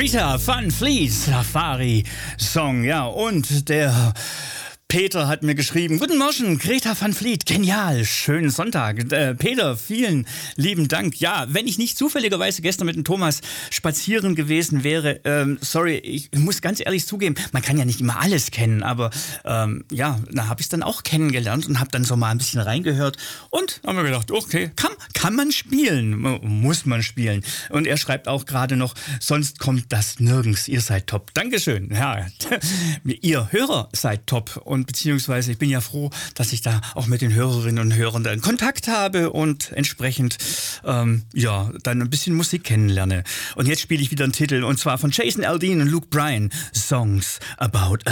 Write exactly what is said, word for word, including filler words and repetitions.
Greta Van Fleet, Safari Song, ja, und der Peter hat mir geschrieben, guten Morgen, Greta Van Fleet, genial, schönen Sonntag. Äh, Peter, vielen lieben Dank. Ja, wenn ich nicht zufälligerweise gestern mit dem Thomas spazieren gewesen wäre, ähm, sorry, ich muss ganz ehrlich zugeben, man kann ja nicht immer alles kennen, aber ähm, ja, da habe ich es dann auch kennengelernt und habe dann so mal ein bisschen reingehört und haben mir gedacht, okay, kann, kann man spielen, muss man spielen. Und er schreibt auch gerade noch, sonst kommt das nirgends, ihr seid top. Dankeschön, ja, ihr Hörer seid top. Und beziehungsweise ich bin ja froh, dass ich da auch mit den Hörerinnen und Hörern dann Kontakt habe und entsprechend ähm, ja, dann ein bisschen Musik kennenlerne. Und jetzt spiele ich wieder einen Titel und zwar von Jason Aldean und Luke Bryan, Songs About